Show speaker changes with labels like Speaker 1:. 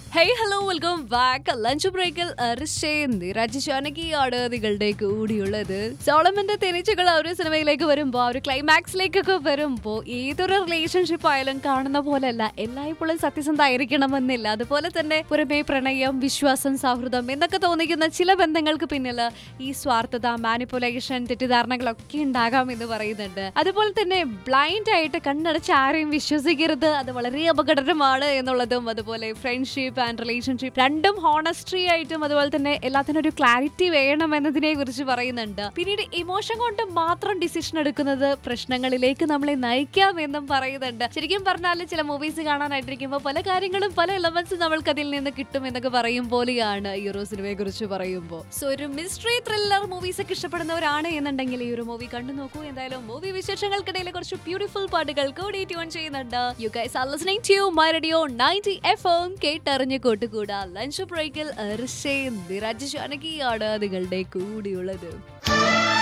Speaker 1: Hey hello welcome back. Lunch ബ്രേക്കിൽ രാജശാനകിയാണ് നിങ്ങളുടെ കൂടിയുള്ളത്. സോളമന്റെ തേനീച്ചകൾ ആ ഒരു സിനിമയിലേക്ക് വരുമ്പോ ആ ഒരു ക്ലൈമാക്സിലേക്കൊക്കെ വരുമ്പോ ഏതൊരു റിലേഷൻഷിപ്പ് ആയാലും കാണുന്ന പോലെയല്ല, എല്ലായ്പ്പോഴും സത്യസന്ധ ആയിരിക്കണമെന്നില്ല. അതുപോലെ തന്നെ പുറമേ പ്രണയം, വിശ്വാസം, സൗഹൃദം എന്നൊക്കെ തോന്നിക്കുന്ന ചില ബന്ധങ്ങൾക്ക് പിന്നിൽ ഈ സ്വാർത്ഥത, മാനിപ്പുലേഷൻ, തെറ്റിദ്ധാരണകളൊക്കെ ഉണ്ടാകാം എന്ന് പറയുന്നുണ്ട്. അതുപോലെ തന്നെ ബ്ലൈൻഡ് ആയിട്ട് കണ്ണടച്ച് ആരെയും വിശ്വസിക്കരുത്, അത് വളരെ അപകടകരമാണ് എന്നുള്ളതും. അതുപോലെ ഫ്രണ്ട്ഷിപ്പ് ആൻഡ് റിലേഷൻഷിപ്പ് രണ്ടും ഹോണസ്ട്രി ആയിട്ടും അതുപോലെ തന്നെ എല്ലാത്തിനും ഒരു ക്ലാരിറ്റി വേണം എന്നതിനെ കുറിച്ച് പറയുന്നുണ്ട്. പിന്നീട് ഇമോഷൻ കൊണ്ട് മാത്രം ഡിസിഷൻ എടുക്കുന്നത് പ്രശ്നങ്ങളിലേക്ക് നമ്മളെ നയിക്കാം എന്നും പറയുന്നുണ്ട്. ശരിക്കും പറഞ്ഞാൽ ചില മൂവീസ് കാണാനായിട്ടിരിക്കുമ്പോൾ പല കാര്യങ്ങളും പല എലമെന്റ്സും നമ്മൾക്ക് അതിൽ നിന്ന് കിട്ടും എന്നൊക്കെ പറയും പോലെയാണ് ഈ ഒരു സിനിമയെ കുറിച്ച് പറയുമ്പോൾ. സോ ഒരു മിസ്റ്ററി ത്രില്ലർ മൂവീസ് ഒക്കെ ഇഷ്ടപ്പെടുന്നവരാണ് എന്നുണ്ടെങ്കിൽ ഈ ഒരു മൂവി കണ്ടു നോക്കൂ. എന്തായാലും മൂവി വിശേഷങ്ങൾക്കിടയിൽ കുറച്ച് ബ്യൂട്ടിഫുൾ പാട്ടുകൾ കൂടി ട്യൂൺ ചെയ്യുന്നുണ്ട്. You guys are listening to my radio 90 FM. കേട്ടറിഞ്ഞ് കൂട്ടുകൂടാ ലഞ്ച് ബ്രേക്കിൽ രാജശാനകിയാണ് നിങ്ങളുടെ കൂടിയുള്ളത്.